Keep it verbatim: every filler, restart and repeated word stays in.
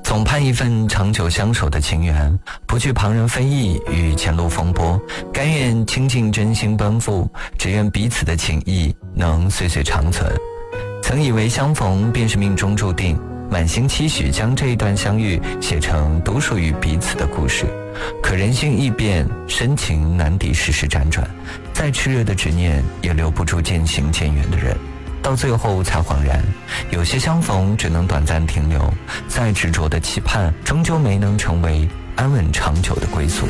总盼一份长久相守的情缘，不惧旁人非议与前路风波，甘愿倾尽真心奔赴，只愿彼此的情谊能岁岁长存。曾以为相逢便是命中注定，满心期许将这一段相遇写成独属于彼此的故事。可人心易变，深情难敌世事辗转，再炽热的执念也留不住渐行渐远的人，到最后才恍然，有些相逢只能短暂停留，再执着的期盼终究没能成为安稳长久的归宿。